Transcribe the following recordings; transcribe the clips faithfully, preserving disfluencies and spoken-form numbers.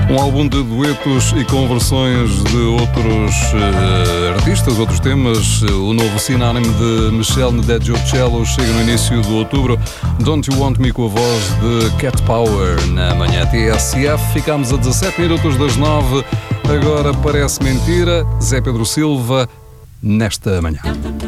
Um álbum de duetos e conversões de outros uh, artistas, outros temas. O novo sinónimo de Michel Ndegeocello chega no início de outubro. Don't You Want Me, com a voz de Cat Power na manhã T S F. Ficámos a dezassete minutos das nove. Agora parece mentira. Zé Pedro Silva, nesta manhã.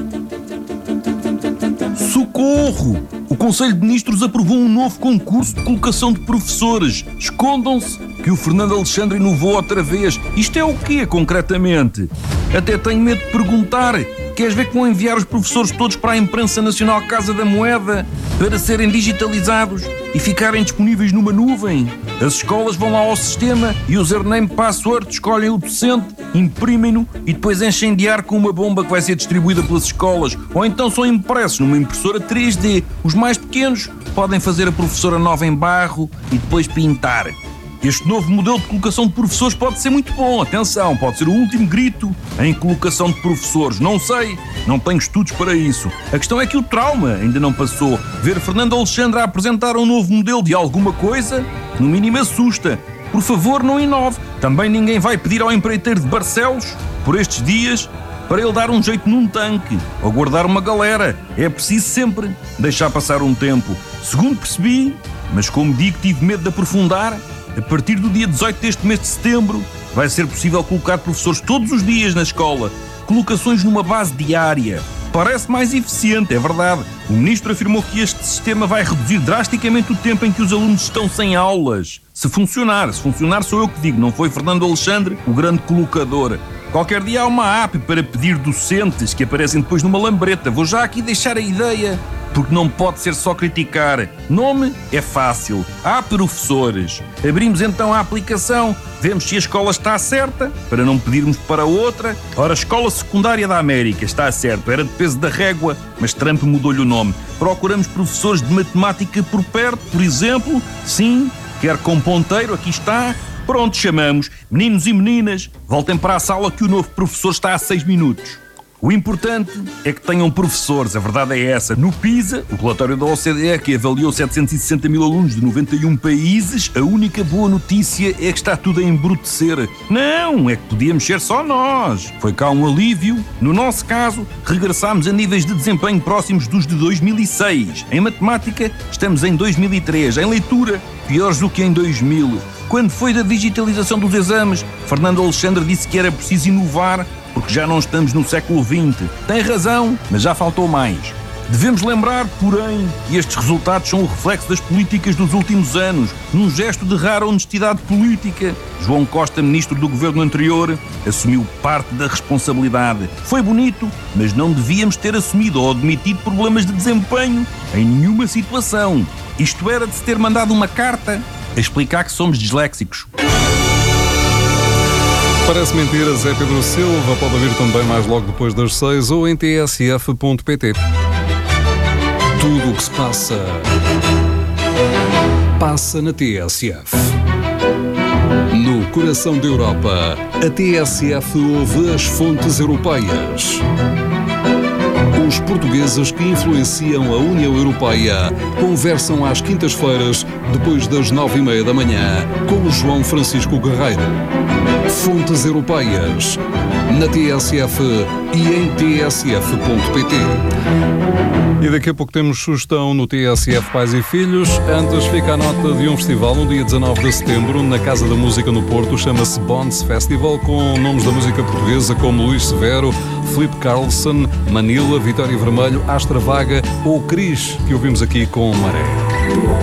Socorro! O Conselho de Ministros aprovou um novo concurso de colocação de professores. Escondam-se que o Fernando Alexandre inovou outra vez. Isto é o quê, concretamente? Até tenho medo de perguntar. Queres ver que vão enviar os professores todos para a Imprensa Nacional Casa da Moeda para serem digitalizados e ficarem disponíveis numa nuvem? As escolas vão lá ao sistema e o username password escolhem o docente, imprimem-no e depois enchem de ar com uma bomba que vai ser distribuída pelas escolas, ou então são impressos numa impressora três D. Os mais pequenos podem fazer a professora nova em barro e depois pintar. Este novo modelo de colocação de professores pode ser muito bom. Atenção, pode ser o último grito em colocação de professores. Não sei, não tenho estudos para isso. A questão é que o trauma ainda não passou. Ver Fernando Alexandre a apresentar um novo modelo de alguma coisa, no mínimo assusta. Por favor, não inove. Também ninguém vai pedir ao empreiteiro de Barcelos, por estes dias, para ele dar um jeito num tanque ou guardar uma galera. É preciso sempre deixar passar um tempo. Segundo percebi, mas como digo, tive medo de aprofundar, a partir do dia dezoito deste mês de setembro vai ser possível colocar professores todos os dias na escola. Colocações numa base diária. Parece mais eficiente, é verdade. O ministro afirmou que este sistema vai reduzir drasticamente o tempo em que os alunos estão sem aulas. Se funcionar, se funcionar sou eu que digo, não foi Fernando Alexandre, o grande colocador. Qualquer dia há uma app para pedir docentes que aparecem depois numa lambreta. Vou já aqui deixar a ideia, porque não pode ser só criticar. Nome é fácil. Há professores. Abrimos então a aplicação, vemos se a escola está certa, para não pedirmos para outra. Ora, a Escola Secundária da América está certo, era de peso da régua, mas Trump mudou-lhe o nome. Procuramos professores de matemática por perto, por exemplo. Sim, quer com ponteiro, aqui está. Pronto, chamamos. Meninos e meninas, voltem para a sala que o novo professor está a seis minutos. O importante é que tenham professores, a verdade é essa. No PISA, o relatório da O C D E, que avaliou setecentos e sessenta mil alunos de noventa e um países, a única boa notícia é que está tudo a embrutecer. Não, é que podíamos ser só nós. Foi cá um alívio. No nosso caso, regressámos a níveis de desempenho próximos dos de dois mil e seis. Em matemática, estamos em dois mil e três. Em leitura, piores do que em dois mil. Quando foi da digitalização dos exames, Fernando Alexandre disse que era preciso inovar, porque já não estamos no século vinte. Tem razão, mas já faltou mais. Devemos lembrar, porém, que estes resultados são o reflexo das políticas dos últimos anos, num gesto de rara honestidade política. João Costa, ministro do governo anterior, assumiu parte da responsabilidade. Foi bonito, mas não devíamos ter assumido ou admitido problemas de desempenho em nenhuma situação. Isto era de se ter mandado uma carta a explicar que somos disléxicos. Parece mentira, Zé Pedro Silva. Pode ouvir também mais logo depois das seis ou em t s f ponto p t. Tudo o que se passa, passa na T S F. No coração da Europa, a T S F ouve as fontes europeias. Os portugueses que influenciam a União Europeia conversam às quintas-feiras, depois das nove e meia da manhã, com o João Francisco Guerreiro. Fontes Europeias, na T S F e em t s f ponto p t. E daqui a pouco temos sugestão no T S F Pais e Filhos. Antes fica a nota de um festival no dia dezanove de setembro na Casa da Música no Porto. Chama-se Bonds Festival, com nomes da música portuguesa como Luís Severo, Filipe Carlson, Manila, Vitória Vermelho, Astra Vaga ou Cris, que ouvimos aqui com Maré.